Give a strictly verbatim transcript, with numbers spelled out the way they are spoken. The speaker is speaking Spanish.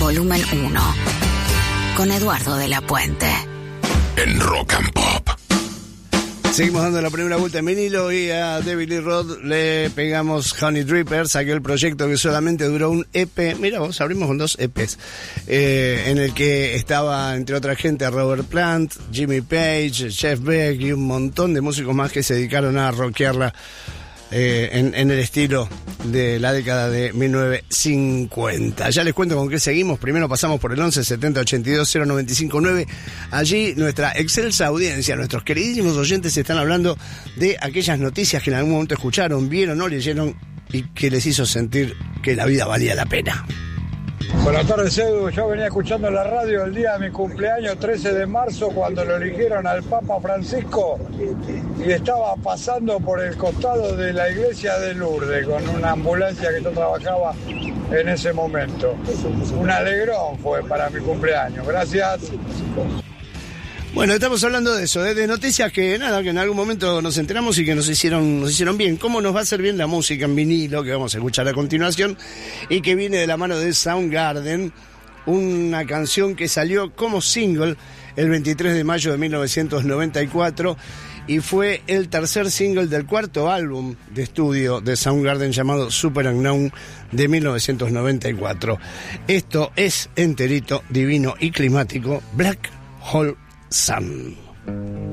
volumen uno, con Eduardo de la Puente. En Rock and Pop. Seguimos dando la primera vuelta en vinilo y a David Lee Roth le pegamos Honey Drippers, aquel proyecto que solamente duró un E P. Mira vos, abrimos con dos E Pes, eh, en el que estaba, entre otra gente, Robert Plant, Jimmy Page, Jeff Beck y un montón de músicos más que se dedicaron a rockearla eh, en, en el estilo de la década de mil novecientos cincuenta. Ya les cuento con qué seguimos. Primero pasamos por el once setenta ochenta y dos cero noventa y cinco nueve. Allí nuestra excelsa audiencia, nuestros queridísimos oyentes están hablando de aquellas noticias que en algún momento escucharon, vieron o leyeron y que les hizo sentir que la vida valía la pena. Buenas tardes, Edu. Yo venía escuchando en la radio el día de mi cumpleaños, trece de marzo, cuando lo eligieron al Papa Francisco, y estaba pasando por el costado de la iglesia de Lourdes con una ambulancia que yo trabajaba en ese momento. Un alegrón fue para mi cumpleaños. Gracias. Bueno, estamos hablando de eso, ¿eh? De noticias que nada, que en algún momento nos enteramos y que nos hicieron, nos hicieron bien. ¿Cómo nos va a hacer bien la música en vinilo, que vamos a escuchar a continuación, y que viene de la mano de Soundgarden, una canción que salió como single el veintitrés de mayo de mil novecientos noventa y cuatro y fue el tercer single del cuarto álbum de estudio de Soundgarden llamado Super Unknown de mil novecientos noventa y cuatro. Esto es enterito, divino y climático, Black Hole Sun.